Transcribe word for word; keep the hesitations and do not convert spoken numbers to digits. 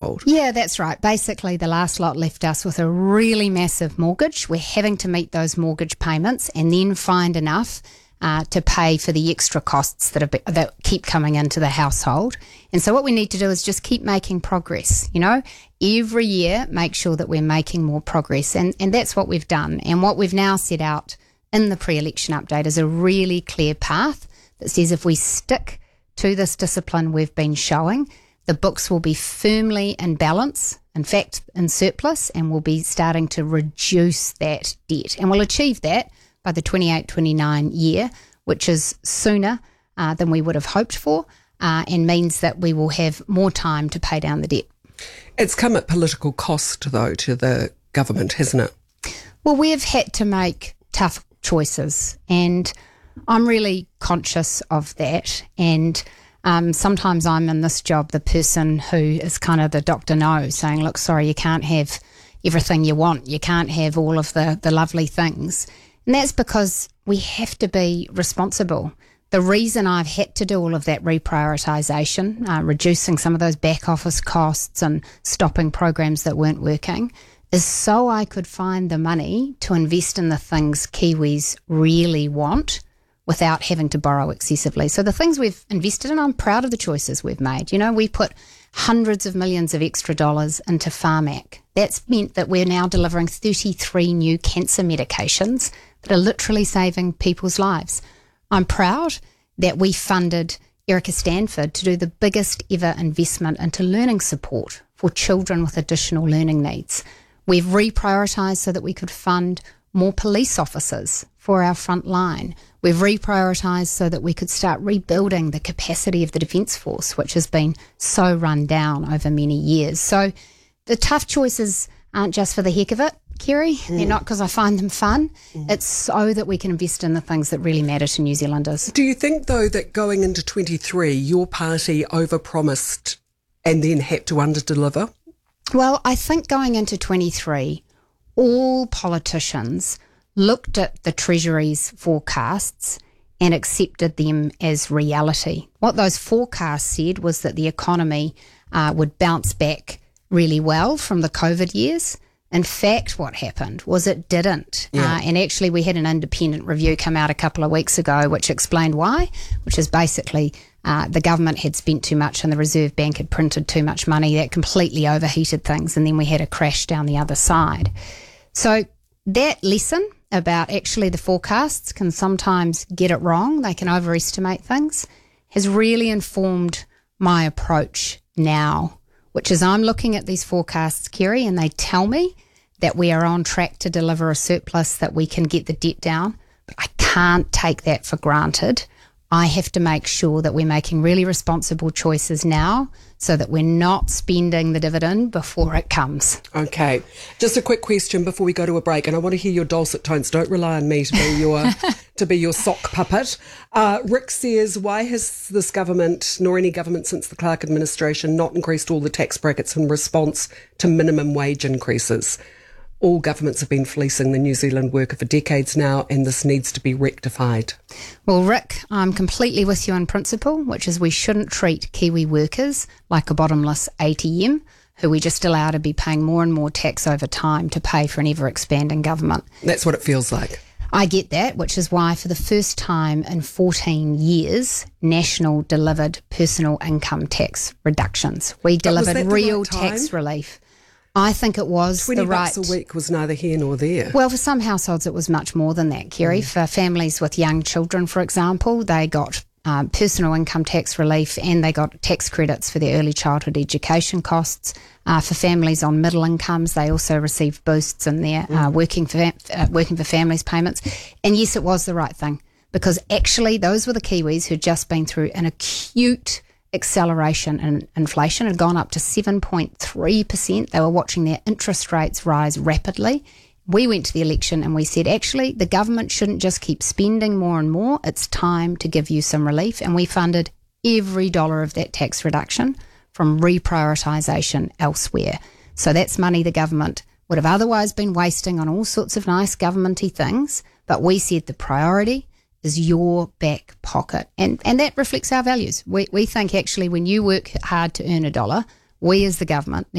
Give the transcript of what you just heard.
household. Yeah, that's right. Basically, the last lot left us with a really massive mortgage. We're having to meet those mortgage payments and then find enough uh, to pay for the extra costs that, have been, that keep coming into the household. And so what we need to do is just keep making progress, you know, every year make sure that we're making more progress. And, and that's what we've done. And what we've now set out in the pre-election update is a really clear path that says if we stick to this discipline we've been showing, the books will be firmly in balance, in fact, in surplus, and we'll be starting to reduce that debt. And we'll achieve that by the twenty-eight twenty-nine year, which is sooner uh, than we would have hoped for, uh, and means that we will have more time to pay down the debt. It's come at political cost, though, to the government, hasn't it? Well, we've had to make tough choices, and I'm really conscious of that. And um, sometimes I'm in this job the person who is kind of the Doctor No, saying, look, sorry, you can't have everything you want. You can't have all of the, the lovely things. And that's because we have to be responsible. The reason I've had to do all of that reprioritisation, uh, reducing some of those back office costs and stopping programs that weren't working, is so I could find the money to invest in the things Kiwis really want without having to borrow excessively. So the things we've invested in, I'm proud of the choices we've made. You know, we put hundreds of millions of extra dollars into Pharmac. That's meant that we're now delivering thirty-three new cancer medications that are literally saving people's lives. I'm proud that we funded Erica Stanford to do the biggest ever investment into learning support for children with additional learning needs. We've reprioritised so that we could fund more police officers for our front line. We've reprioritised so that we could start rebuilding the capacity of the Defence Force, which has been so run down over many years. So the tough choices aren't just for the heck of it, Kerry. Mm. They're not because I find them fun. Mm. It's so that we can invest in the things that really matter to New Zealanders. Do you think, though, that going into twenty-three, your party overpromised and then had to underdeliver? Well, I think going into twenty-three, all politicians looked at the Treasury's forecasts and accepted them as reality. What those forecasts said was that the economy uh, would bounce back really well from the COVID years. In fact, what happened was it didn't. Yeah. Uh, and actually, we had an independent review come out a couple of weeks ago which explained why, which is basically uh, the government had spent too much and the Reserve Bank had printed too much money. That completely overheated things, and then we had a crash down the other side. So that lesson about actually the forecasts can sometimes get it wrong, they can overestimate things, has really informed my approach now, which is I'm looking at these forecasts, Kerry, and they tell me that we are on track to deliver a surplus, that we can get the debt down, but I can't take that for granted. I have to make sure that we're making really responsible choices now so that we're not spending the dividend before it comes. Okay. Just a quick question before we go to a break, and I want to hear your dulcet tones. Don't rely on me to be your to be your sock puppet. Uh, Rick says, why has this government, nor any government since the Clark administration, not increased all the tax brackets in response to minimum wage increases? All governments have been fleecing the New Zealand worker for decades now, and this needs to be rectified. Well, Rick, I'm completely with you in principle, which is we shouldn't treat Kiwi workers like a bottomless A T M who we just allow to be paying more and more tax over time to pay for an ever-expanding government. That's what it feels like. I get that, which is why for the first time in fourteen years, National delivered personal income tax reductions. We delivered real right tax relief. I think it was the right... twenty bucks a week was neither here nor there. Well, for some households it was much more than that, Kerry. Mm. For families with young children, for example, they got um, personal income tax relief and they got tax credits for their early childhood education costs. Uh, for families on middle incomes, they also received boosts in their mm. uh, working for uh, working for families payments. And yes, it was the right thing, because actually those were the Kiwis who'd just been through an acute acceleration in inflation, had gone up to seven point three percent. They were watching their interest rates rise rapidly. We went to the election and we said, actually, the government shouldn't just keep spending more and more. It's time to give you some relief. And we funded every dollar of that tax reduction from reprioritisation elsewhere. So that's money the government would have otherwise been wasting on all sorts of nice governmenty things. But we said the priority is your back pocket. And and that reflects our values. We we think actually when you work hard to earn a dollar, we as the government